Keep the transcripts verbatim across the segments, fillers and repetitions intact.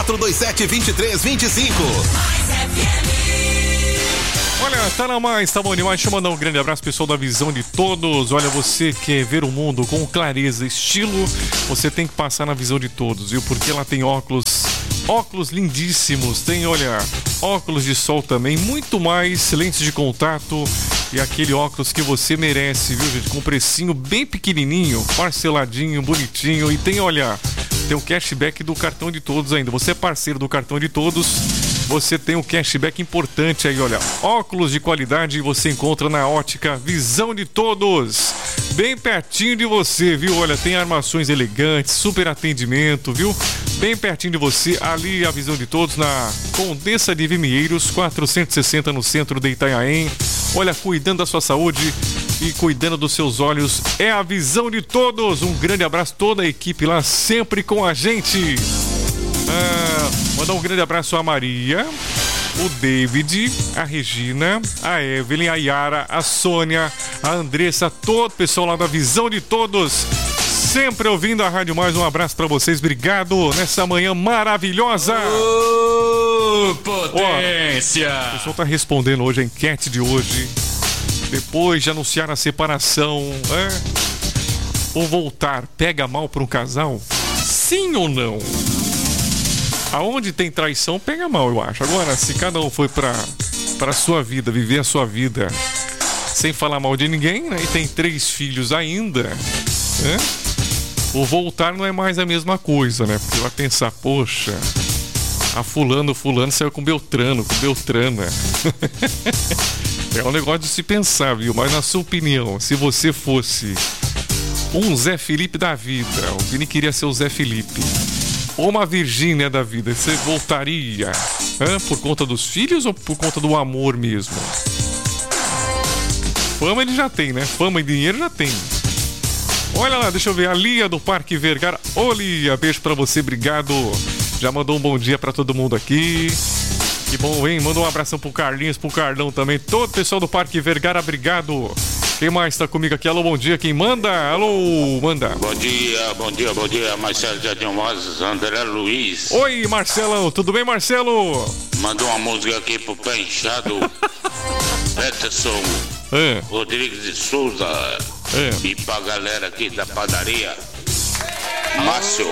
quatro dois sete, dois três dois cinco. Olha, tá na mais, tá bom demais. Deixa eu mandar um grande abraço, pessoal da Visão de Todos. Olha, você quer ver o mundo com clareza, estilo, você tem que passar na Visão de Todos, viu? Porque ela tem óculos, óculos lindíssimos. Tem, olha, óculos de sol também, muito mais, lentes de contato e aquele óculos que você merece, viu, gente? Com um precinho bem pequenininho, parceladinho, bonitinho. E tem, olha, tem o cashback do cartão de Todos ainda. Você é parceiro do cartão de Todos, você tem um cashback importante aí, olha. Óculos de qualidade você encontra na ótica Visão de Todos, bem pertinho de você, viu? Olha, tem armações elegantes, super atendimento, viu? Bem pertinho de você, ali a Visão de Todos, na Condessa de Vimieiros, quatrocentos e sessenta, no centro de Itanhaém. Olha, cuidando da sua saúde e cuidando dos seus olhos, é a Visão de Todos. Um grande abraço, toda a equipe lá, sempre com a gente. Ah, mandar um grande abraço a Maria, o David, a Regina, a Evelyn, a Yara, a Sônia, a Andressa, todo o pessoal lá da Visão de Todos, sempre ouvindo a Rádio Mais. Um abraço pra vocês, obrigado nessa manhã maravilhosa. Oh, potência! Ó, o pessoal tá respondendo hoje a enquete de hoje. Depois de anunciar a separação, é? Ou voltar, pega mal pra um casal? Sim ou não? Aonde tem traição, pega mal, eu acho. Agora, se cada um foi pra, pra sua vida, viver a sua vida sem falar mal de ninguém, né? E tem três filhos ainda, né? O voltar não é mais a mesma coisa, né? Porque vai pensar, poxa, a fulano, fulano saiu com Beltrano, com Beltrana. É um negócio de se pensar, viu? Mas na sua opinião, se você fosse um Zé Felipe da vida, o Vini queria ser o Zé Felipe, ou uma Virgínia da vida, você voltaria? Hã? Por conta dos filhos ou por conta do amor mesmo? Fama ele já tem, né? Fama e dinheiro já tem. Olha lá, deixa eu ver, a Lia do Parque Vergara. Ô Lia, beijo pra você, obrigado. Já mandou um bom dia pra todo mundo aqui. Que bom, hein? Manda um abração pro Carlinhos, pro Carlão também. Todo o pessoal do Parque Vergara, obrigado. Quem mais tá comigo aqui? Alô, bom dia, quem manda? Alô, manda. Bom dia, bom dia, bom dia, Marcelo Jardim Rosas, André Luiz. Oi, Marcelão, tudo bem, Marcelo? Manda uma música aqui pro pé inchado, Peterson, é. Rodrigues de Souza, é. E pra galera aqui da padaria, Márcio.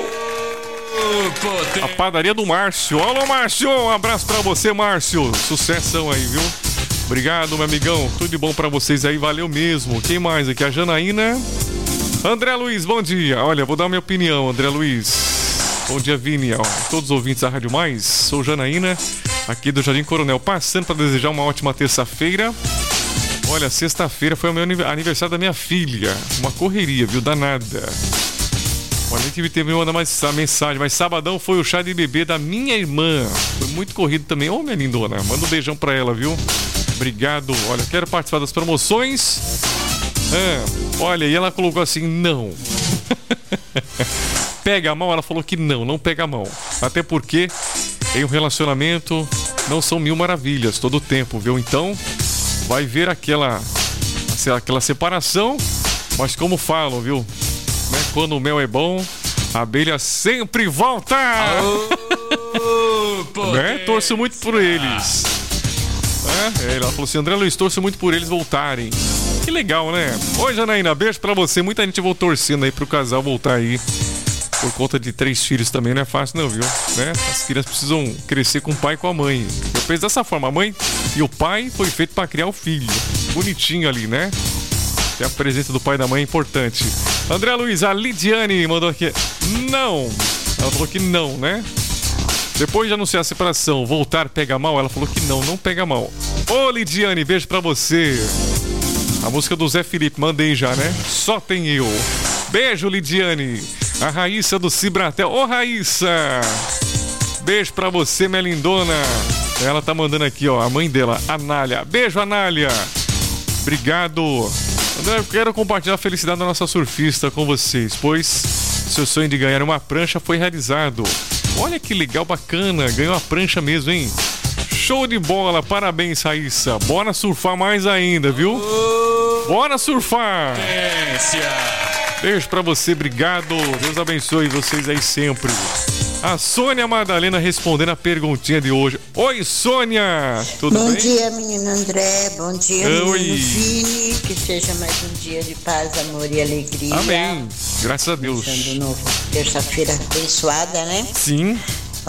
A padaria do Márcio. Alô, Márcio, um abraço pra você, Márcio. Sucessão aí, viu? Obrigado, meu amigão. Tudo de bom pra vocês aí, valeu mesmo. Quem mais aqui? A Janaína. André Luiz, bom dia. Olha, vou dar a minha opinião, André Luiz. Bom dia, Vini. Ó, todos os ouvintes da Rádio Mais. Sou Janaína, aqui do Jardim Coronel. Passando pra desejar uma ótima terça-feira. Olha, sexta-feira foi o meu aniversário da minha filha. Uma correria, viu? Danada. Olha, que teve me mandar mais essa mensagem, mas sabadão foi o chá de bebê da minha irmã. Foi muito corrido também. Ô, minha lindona, manda um beijão pra ela, viu? Obrigado. Olha, quero participar das promoções. Ah, olha, e ela colocou assim, não. Pega a mão, ela falou que não, não pega a mão. Até porque em um relacionamento não são mil maravilhas todo o tempo, viu? Então, vai ver aquela, aquela separação, mas como falam, viu? Né? Quando o mel é bom, a abelha sempre volta! Oh, né? Torço muito por eles. É, ela falou assim, André Luiz, torço muito por eles voltarem. Que legal, né? Oi, Janaína, beijo pra você. Muita gente vou torcendo aí pro casal voltar aí. Por conta de três filhos também não é fácil não, viu? Né? As crianças precisam crescer com o pai e com a mãe. Eu penso dessa forma, a mãe e o pai foi feito pra criar o filho. Bonitinho ali, né? E a presença do pai e da mãe é importante. André Luiz, a Lidiane mandou aqui. Não! Ela falou que não, né? Depois de anunciar a separação, voltar pega mal, ela falou que não, não pega mal. Ô Lidiane, beijo pra você. A música do Zé Felipe, mandei já, né? Só tem eu. Beijo, Lidiane. A Raíssa do Cibratel. Ô Raíssa! Beijo pra você, minha lindona. Ela tá mandando aqui, ó, a mãe dela, Anália. Beijo, Anália. Obrigado. André, eu quero compartilhar a felicidade da nossa surfista com vocês, pois seu sonho de ganhar uma prancha foi realizado. Olha que legal, bacana. Ganhou a prancha mesmo, hein? Show de bola. Parabéns, Raíssa. Bora surfar mais ainda, viu? Bora surfar. Beijo pra você. Obrigado. Deus abençoe vocês aí sempre. A Sônia Madalena respondendo a perguntinha de hoje. Oi, Sônia! Tudo bom bem? Bom dia, menino André. Bom dia, Oi. menino Vini. Que seja mais um dia de paz, amor e alegria. Amém. Graças a Deus. Começando novo, terça-feira abençoada, né? Sim.